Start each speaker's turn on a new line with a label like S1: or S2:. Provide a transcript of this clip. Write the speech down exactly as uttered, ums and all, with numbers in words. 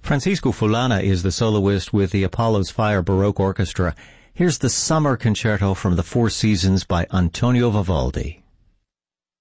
S1: Francisco Fulana is the soloist with the Apollo's Fire Baroque Orchestra. Here's the Summer Concerto from the Four Seasons by Antonio Vivaldi.